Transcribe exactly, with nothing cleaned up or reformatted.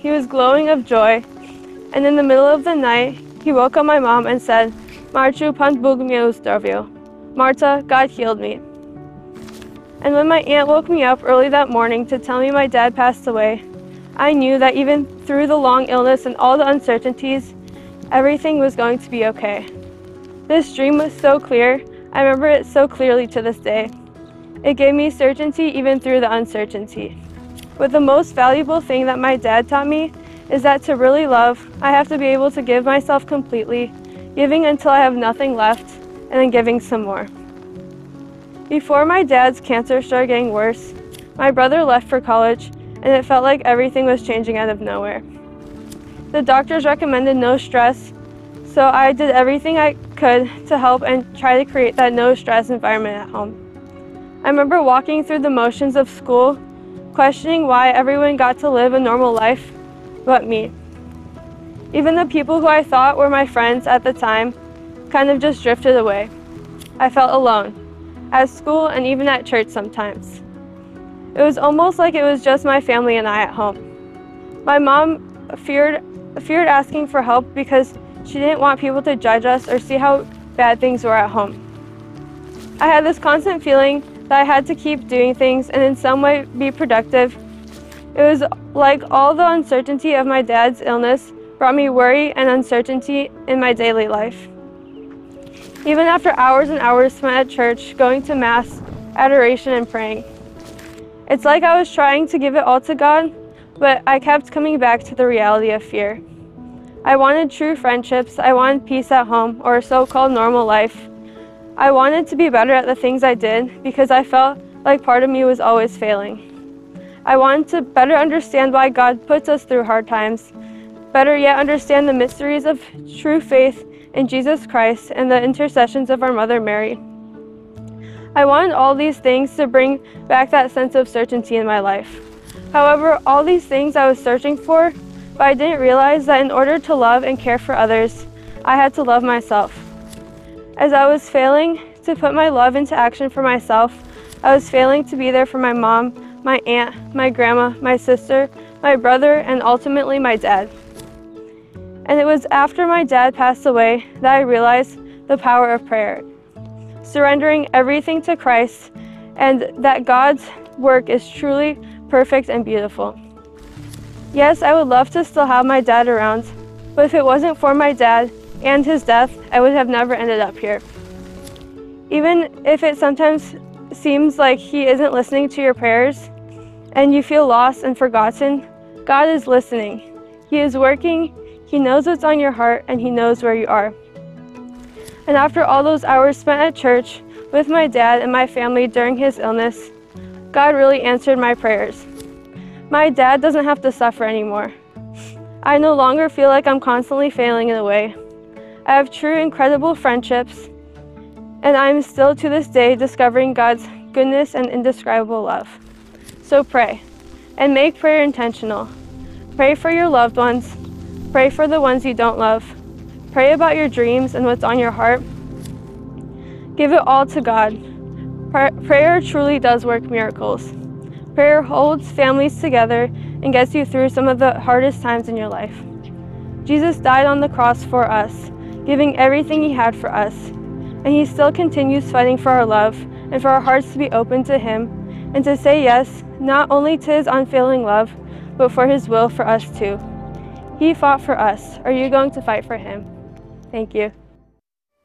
he was glowing of joy, and in the middle of the night, he woke up my mom and said, Marciu, Pan Bóg mnie uzdrowił. Marta, God healed me. And when my aunt woke me up early that morning to tell me my dad passed away, I knew that even through the long illness and all the uncertainties, everything was going to be okay. This dream was so clear, I remember it so clearly to this day. It gave me certainty even through the uncertainty. But the most valuable thing that my dad taught me is that to really love, I have to be able to give myself completely, giving until I have nothing left, and then giving some more. Before my dad's cancer started getting worse, my brother left for college, and it felt like everything was changing out of nowhere. The doctors recommended no stress, so I did everything I could to help and try to create that no stress environment at home. I remember walking through the motions of school, questioning why everyone got to live a normal life but me. Even the people who I thought were my friends at the time kind of just drifted away. I felt alone, at school and even at church sometimes. It was almost like it was just my family and I at home. My mom feared, feared asking for help because she didn't want people to judge us or see how bad things were at home. I had this constant feeling that I had to keep doing things and in some way be productive. It was like all the uncertainty of my dad's illness brought me worry and uncertainty in my daily life. Even after hours and hours spent at church, going to Mass, adoration, and praying. It's like I was trying to give it all to God, but I kept coming back to the reality of fear. I wanted true friendships, I wanted peace at home, or a so-called normal life. I wanted to be better at the things I did because I felt like part of me was always failing. I wanted to better understand why God puts us through hard times, better yet understand the mysteries of true faith in Jesus Christ and the intercessions of our Mother Mary. I wanted all these things to bring back that sense of certainty in my life. However, all these things I was searching for, but I didn't realize that in order to love and care for others, I had to love myself. As I was failing to put my love into action for myself, I was failing to be there for my mom, my aunt, my grandma, my sister, my brother, and ultimately my dad. And it was after my dad passed away that I realized the power of prayer, surrendering everything to Christ, and that God's work is truly perfect and beautiful. Yes, I would love to still have my dad around, but if it wasn't for my dad and his death, I would have never ended up here. Even if it sometimes seems like he isn't listening to your prayers and you feel lost and forgotten, God is listening. He is working, He knows what's on your heart, and He knows where you are. And after all those hours spent at church with my dad and my family during his illness, God really answered my prayers. My dad doesn't have to suffer anymore. I no longer feel like I'm constantly failing in a way. I have true, incredible friendships, and I'm still to this day discovering God's goodness and indescribable love. So pray, and make prayer intentional. Pray for your loved ones. Pray for the ones you don't love. Pray about your dreams and what's on your heart. Give it all to God. Prayer truly does work miracles. Prayer holds families together and gets you through some of the hardest times in your life. Jesus died on the cross for us, giving everything He had for us, and He still continues fighting for our love and for our hearts to be open to Him and to say yes, not only to His unfailing love, but for His will for us too. He fought for us. Are you going to fight for Him? Thank you.